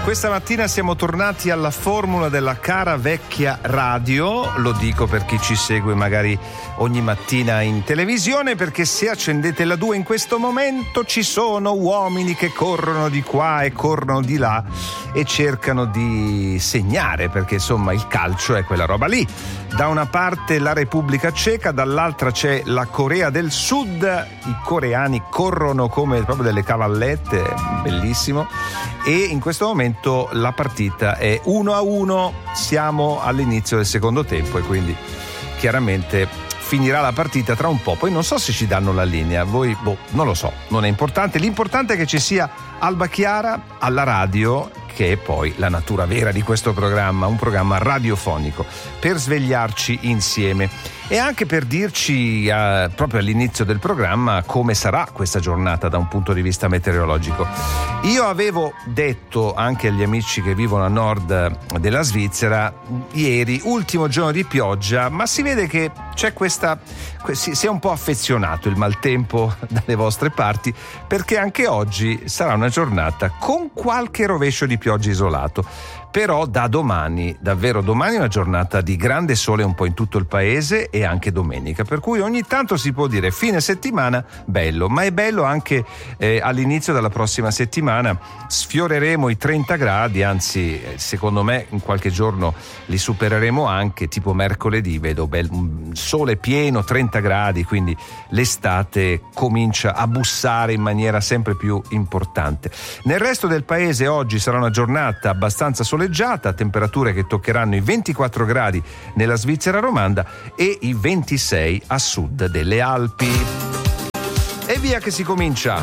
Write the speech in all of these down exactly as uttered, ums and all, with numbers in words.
Questa mattina siamo tornati alla formula della cara vecchia radio, lo dico per chi ci segue magari ogni mattina in televisione, perché se accendete la due in questo momento ci sono uomini che corrono di qua e corrono di là e cercano di segnare, perché insomma il calcio è quella roba lì. Da una parte la Repubblica Ceca, dall'altra c'è la Corea del Sud, i coreani corrono come proprio delle cavallette, bellissimo, e in questo momento la partita è uno a uno, siamo all'inizio del secondo tempo e quindi chiaramente finirà la partita tra un po', poi non so se ci danno la linea, voi boh, non lo so, non è importante, l'importante è che ci sia Alba Chiara alla radio, che è poi la natura vera di questo programma, un programma radiofonico, per svegliarci insieme e anche per dirci eh, proprio all'inizio del programma come sarà questa giornata da un punto di vista meteorologico. Io avevo detto anche agli amici che vivono a nord della Svizzera ieri, ultimo giorno di pioggia, ma si vede che c'è questa, si, si è un po' affezionato il maltempo dalle vostre parti, perché anche oggi sarà una giornata con qualche rovescio di pioggia isolato. Però da domani, davvero domani, è una giornata di grande sole un po' in tutto il paese e anche domenica, per cui ogni tanto si può dire fine settimana bello, ma è bello anche eh, all'inizio della prossima settimana. Sfioreremo i trenta gradi, anzi secondo me in qualche giorno li supereremo anche, tipo mercoledì vedo bel, un sole pieno, trenta gradi, quindi l'estate comincia a bussare in maniera sempre più importante. Nel resto del paese oggi sarà una giornata abbastanza soleggiata, temperature che toccheranno i ventiquattro gradi nella Svizzera romanda e i ventisei a sud delle Alpi. E via che si comincia.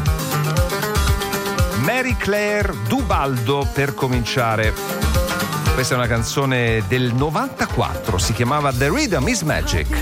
Mary Claire Dubaldo per cominciare. Questa è una canzone del novantaquattro, si chiamava The Rhythm is Magic.